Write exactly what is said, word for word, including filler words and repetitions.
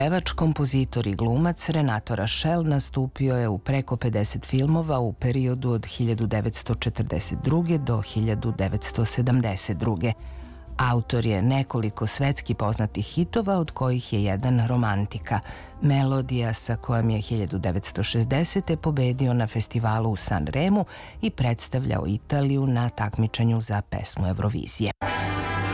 Pevač, kompozitor i glumac Renato Rašel nastupio je u preko pedeset filmova u periodu od hiljadu devetsto četrdeset druge. do hiljadu devetsto sedamdeset druge. Autor je nekoliko svetski poznatih hitova, od kojih je jedan romantika, melodija sa kojom je hiljadu devetsto šezdesete. pobedio na festivalu u San Remu i predstavljao Italiju na takmičenju za pesmu Eurovizije.